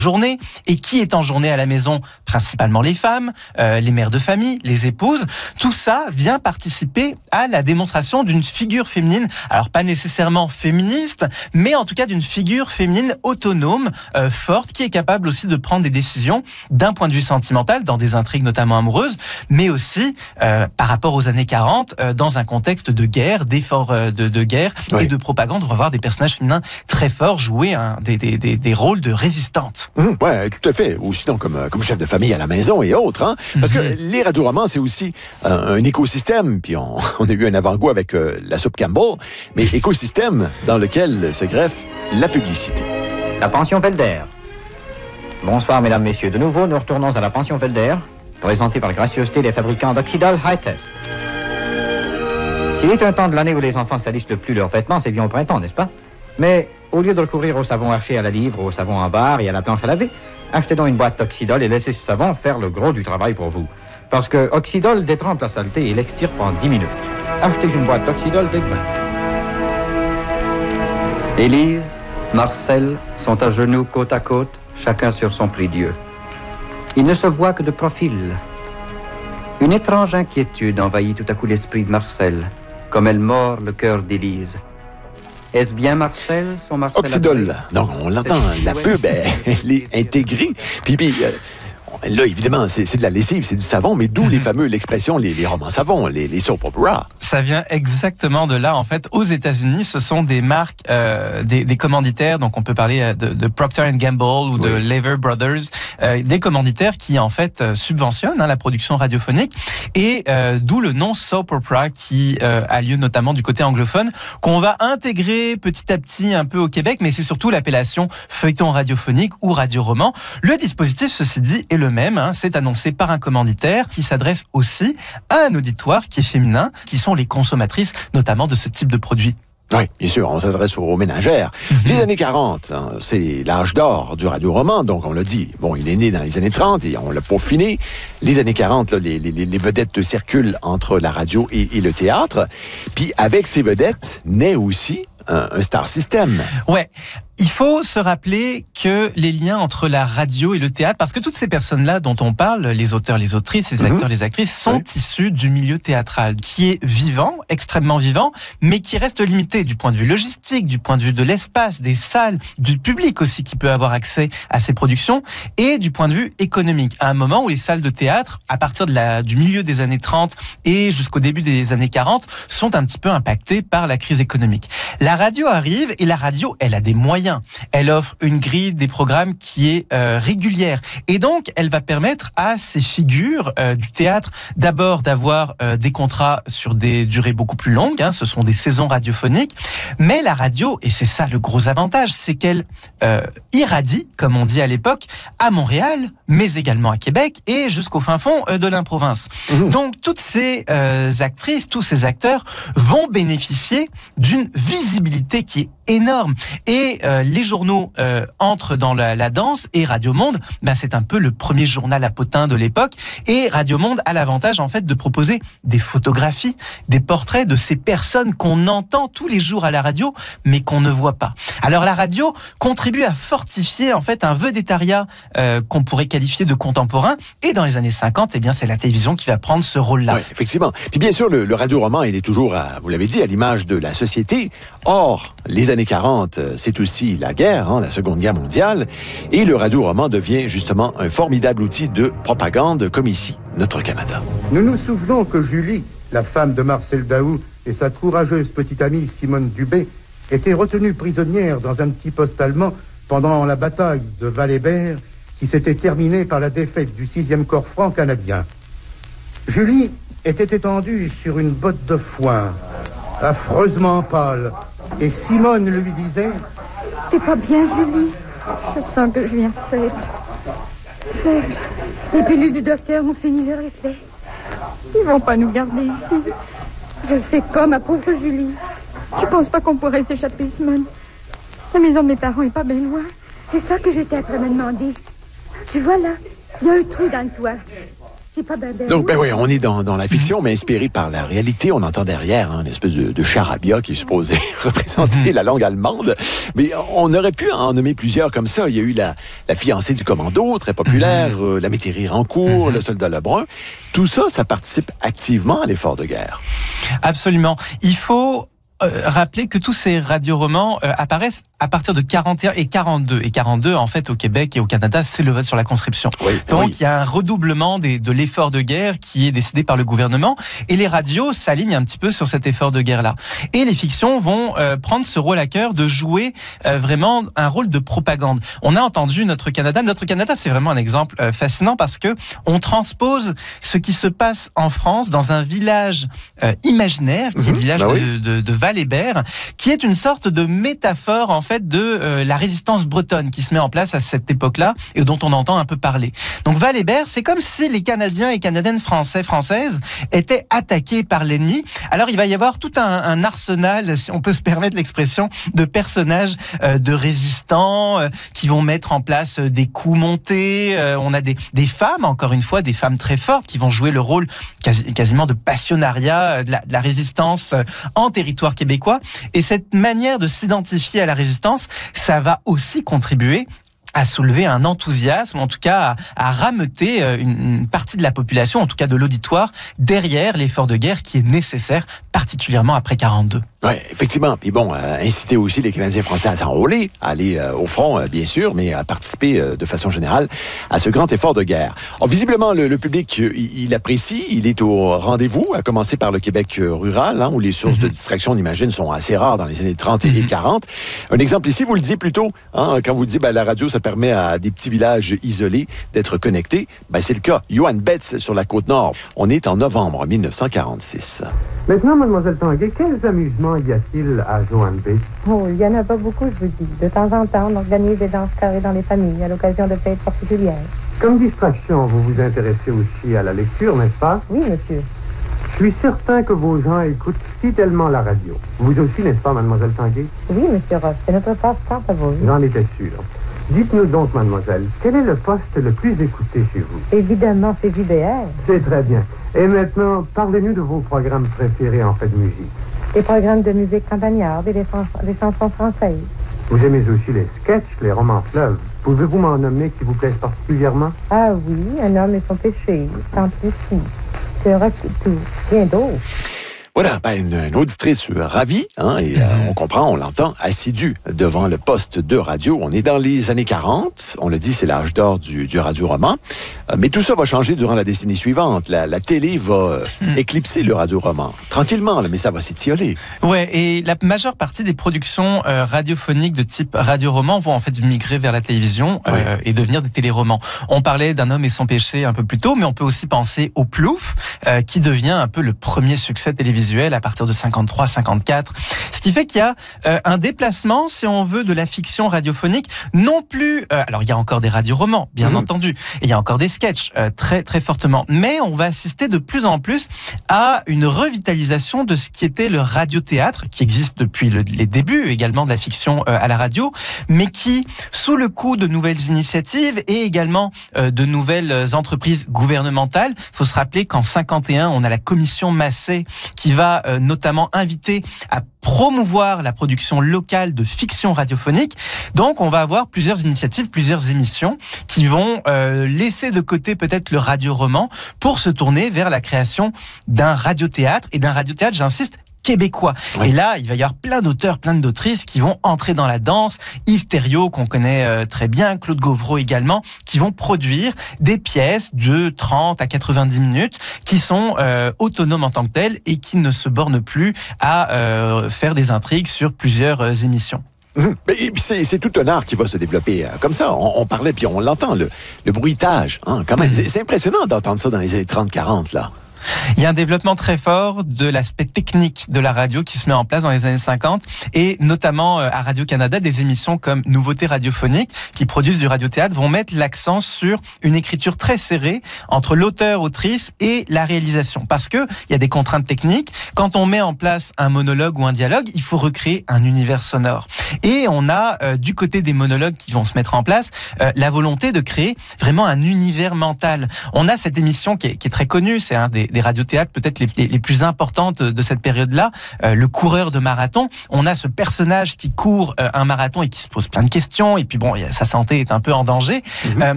journée. Et qui est en journée à la maison? Principalement les femmes, les mères de famille, les épouses. Tout ça vient participer à la démonstration d'une figure féminine. Alors pas nécessairement féministe, mais en tout cas d'une figure féminine autonome, forte, qui est capable aussi de prendre des décisions d'un point de vue sentimental, dans des intrigues notamment amoureuses, mais aussi par rapport aux années 40, dans un contexte de guerre, d'efforts de guerre et de propagande. On va voir des personnages féminins très forts jouer des rôles de résistantes. Oui, tout à fait. Ou sinon comme chef de famille à la maison et autres. Hein? Parce que les radioromans, c'est aussi un écosystème. Puis on a eu un avant-goût avec la soupe Campbell, mais écosystème dans lequel se greffe la publicité. La pension Velder. Bonsoir, mesdames, messieurs. De nouveau, nous retournons à la pension Velder, présentée par gracieuseté les fabricants d'Oxydol High Test. S'il est un temps de l'année où les enfants salissent le plus leurs vêtements, c'est bien au printemps, n'est-ce pas? Mais au lieu de recourir au savon haché à la livre, au savon en barre et à la planche à laver, achetez donc une boîte d'Oxydol et laissez ce savon faire le gros du travail pour vous. Parce que Oxydol détrempe la saleté et l'extirpe en 10 minutes. Achetez une boîte d'Oxydol dès demain. Élise, Marcel sont à genoux côte à côte, chacun sur son prie-dieu. Ils ne se voient que de profil. Une étrange inquiétude envahit tout à coup l'esprit de Marcel, comme elle mord le cœur d'Élise. Est-ce bien Marcel, son Marcel? Oxydol. Donc, on l'entend, la pub, elle est intégrée. Puis là, évidemment, c'est de la lessive, c'est du savon, mais d'où l'expression, les romans savons, les soap opera. Ça vient exactement de là, en fait. Aux États-Unis, ce sont des marques, des commanditaires. Donc, on peut parler de Procter & Gamble ou de Lever Brothers, des commanditaires qui, en fait, subventionnent la production radiophonique. Et d'où le nom soap opera qui a lieu notamment du côté anglophone, qu'on va intégrer petit à petit un peu au Québec, mais c'est surtout l'appellation feuilleton radiophonique ou radioroman. Le dispositif, ceci dit, est le même. C'est annoncé par un commanditaire qui s'adresse aussi à un auditoire qui est féminin, qui sont les consommatrices, notamment de ce type de produits. Oui, bien sûr, on s'adresse aux ménagères. Les années 40, c'est l'âge d'or du radioroman, donc on l'a dit. Bon, il est né dans les années 30 et on l'a peaufiné. Les années 40, là, les vedettes circulent entre la radio et le théâtre. Puis avec ces vedettes, naît aussi un star system. Ouais. Il faut se rappeler que les liens entre la radio et le théâtre, parce que toutes ces personnes-là dont on parle, les auteurs, les autrices, les acteurs, les actrices, sont issus du milieu théâtral, qui est vivant, extrêmement vivant, mais qui reste limité du point de vue logistique, du point de vue de l'espace, des salles, du public aussi qui peut avoir accès à ces productions, et du point de vue économique. À un moment où les salles de théâtre, à partir du milieu des années 30 et jusqu'au début des années 40, sont un petit peu impactées par la crise économique. La radio arrive, et la radio, elle a des moyens. Elle offre une grille des programmes qui est régulière. Et donc, elle va permettre à ces figures du théâtre, d'abord d'avoir des contrats sur des durées beaucoup plus longues. Ce sont des saisons radiophoniques. Mais la radio, et c'est ça le gros avantage, c'est qu'elle irradie, comme on dit à l'époque, à Montréal, mais également à Québec et jusqu'au fin fond de l'Île-Province. Donc, toutes ces actrices, tous ces acteurs vont bénéficier d'une visibilité qui est énorme. Et les journaux entrent dans la danse, et Radio Monde, c'est un peu le premier journal à potins de l'époque. Et Radio Monde a l'avantage, en fait, de proposer des photographies, des portraits de ces personnes qu'on entend tous les jours à la radio, mais qu'on ne voit pas. Alors la radio contribue à fortifier, en fait, un vedettariat qu'on pourrait qualifier de contemporain. Et dans les années 50, c'est la télévision qui va prendre ce rôle-là. Oui, effectivement. Puis bien sûr, le radioroman, il est toujours, vous l'avez dit, à l'image de la société. Or, les années 40, c'est aussi la guerre, la Seconde Guerre mondiale, et le radioroman devient justement un formidable outil de propagande, comme ici, notre Canada. Nous nous souvenons que Julie, la femme de Marcel Daou, et sa courageuse petite amie Simone Dubé étaient retenues prisonnières dans un petit poste allemand pendant la bataille de Val-Hébert, qui s'était terminée par la défaite du 6e corps franc canadien. Julie était étendue sur une botte de foin, affreusement pâle, et Simone lui disait: T'es pas bien, Julie? Je sens que je viens faible. Faible. Les pilules du docteur m'ont fini leur effet. Ils vont pas nous garder ici. Je sais pas, ma pauvre Julie. Tu penses pas qu'on pourrait s'échapper, Simone? La maison de mes parents est pas bien loin. C'est ça que j'étais après me demander. Tu vois là, il y a un trou dans le toit. C'est pas ben Donc, ben oui, on est dans la fiction, mais inspiré par la réalité. On entend derrière une espèce de charabia qui est supposé représenter la langue allemande. Mais on aurait pu en nommer plusieurs comme ça. Il y a eu la fiancée du commando, très populaire, la métairie en cours, le soldat Lebrun. Tout ça, ça participe activement à l'effort de guerre. Absolument. Il faut rappeler que tous ces radioromans apparaissent à partir de 41 et 42. Et 42, en fait, au Québec et au Canada, c'est le vote sur la conscription. Oui, donc, il y a un redoublement de l'effort de guerre qui est décidé par le gouvernement. Et les radios s'alignent un petit peu sur cet effort de guerre-là. Et les fictions vont prendre ce rôle à cœur de jouer vraiment un rôle de propagande. On a entendu Notre Canada. Notre Canada, c'est vraiment un exemple fascinant parce que on transpose ce qui se passe en France dans un village imaginaire, qui est le village de Val-Hébert, qui est une sorte de métaphore, en fait, de la résistance bretonne qui se met en place à cette époque-là et dont on entend un peu parler. Donc Val-Hébert, c'est comme si les Canadiens et Canadiennes françaises étaient attaqués par l'ennemi. Alors il va y avoir tout un arsenal, si on peut se permettre l'expression, de personnages de résistants qui vont mettre en place des coups montés. On a des femmes, encore une fois, des femmes très fortes qui vont jouer le rôle quasiment de passionnariat de la résistance en territoire québécois. Et cette manière de s'identifier à la résistance, ça va aussi contribuer à soulever un enthousiasme, en tout cas à rameuter une partie de la population, en tout cas de l'auditoire, derrière l'effort de guerre qui est nécessaire, particulièrement après 42. Oui, effectivement. Puis bon, inciter aussi les Canadiens français à s'enrôler, à aller au front, bien sûr, mais à participer de façon générale à ce grand effort de guerre. Alors, visiblement, le public, il apprécie, il est au rendez-vous, à commencer par le Québec rural, où les sources de distraction, on imagine, sont assez rares dans les années 30 et 40. Un exemple ici, vous le disiez plus tôt, quand vous dites la radio, ça permet à des petits villages isolés d'être connectés. C'est le cas. Johan Betts, sur la Côte-Nord. On est en novembre 1946. Maintenant, mademoiselle Tanguay, quels amusements y a-t-il à Johan Betts? Oh, il n'y en a pas beaucoup, je vous dis. De temps en temps, on organise des danses carrées dans les familles à l'occasion de fêtes particulières. Comme distraction, vous vous intéressez aussi à la lecture, n'est-ce pas? Oui, monsieur. Je suis certain que vos gens écoutent fidèlement la radio. Vous aussi, n'est-ce pas, mademoiselle Tanguay? Oui, monsieur Ross, c'est notre passe-temps à vous. J'en étais sûr. Dites-nous donc, mademoiselle, quel est le poste le plus écouté chez vous? Évidemment, c'est JDR. C'est très bien. Et maintenant, parlez-nous de vos programmes préférés en fait de musique. Les programmes de musique campagnarde et les chansons françaises. Vous aimez aussi les sketchs, les romans fleuves. Pouvez-vous m'en nommer qui vous plaisent particulièrement? Ah oui, Un homme et son péché, Sans souci, C'est tout, bien d'autres. Voilà, une auditrice ravie, et on comprend, on l'entend, assidue devant le poste de radio. On est dans les années 40, on le dit, c'est l'âge d'or du radio-roman. Mais tout ça va changer durant la décennie suivante. La télé va éclipser le radio-roman. Tranquillement, mais ça va s'étioler. Ouais, et la majeure partie des productions radiophoniques de type radio-roman vont en fait migrer vers la télévision et devenir des téléromans. On parlait d'Un homme et son péché un peu plus tôt, mais on peut aussi penser au Plouf, qui devient un peu le premier succès télévisuel à partir de 53-54. Ce qui fait qu'il y a un déplacement, si on veut, de la fiction radiophonique. Non plus... alors, il y a encore des radioromans, bien entendu. Et il y a encore des sketchs, très, très fortement. Mais on va assister de plus en plus à une revitalisation de ce qui était le radiothéâtre, qui existe depuis les débuts également de la fiction à la radio, mais qui, sous le coup de nouvelles initiatives et également de nouvelles entreprises gouvernementales, il faut se rappeler qu'en 51, on a la commission Massé qui va notamment inviter à promouvoir la production locale de fiction radiophonique. Donc, on va avoir plusieurs initiatives, plusieurs émissions qui vont laisser de côté peut-être le radio-roman pour se tourner vers la création d'un radiothéâtre, et d'un radiothéâtre, j'insiste, québécois. Oui. Et là, il va y avoir plein d'auteurs, plein d'autrices qui vont entrer dans la danse. Yves Thériault, qu'on connaît très bien, Claude Gauvreau également, qui vont produire des pièces de 30 à 90 minutes qui sont autonomes en tant que telles et qui ne se bornent plus à faire des intrigues sur plusieurs émissions. Et puis c'est tout un art qui va se développer comme ça. On parlait, puis on l'entend, le bruitage. Quand même. C'est impressionnant d'entendre ça dans les années 30-40, là. Il y a un développement très fort de l'aspect technique de la radio qui se met en place dans les années 50 et notamment à Radio-Canada, des émissions comme Nouveautés radiophoniques qui produisent du radiothéâtre vont mettre l'accent sur une écriture très serrée entre l'auteur-autrice et la réalisation. Parce que il y a des contraintes techniques. Quand on met en place un monologue ou un dialogue, il faut recréer un univers sonore. Et on a, du côté des monologues qui vont se mettre en place, la volonté de créer vraiment un univers mental. On a cette émission qui est très connue, c'est un des radiothéâtres peut-être les plus importantes de cette période-là, le coureur de marathon. On a ce personnage qui court un marathon et qui se pose plein de questions, et puis bon, sa santé est un peu en danger.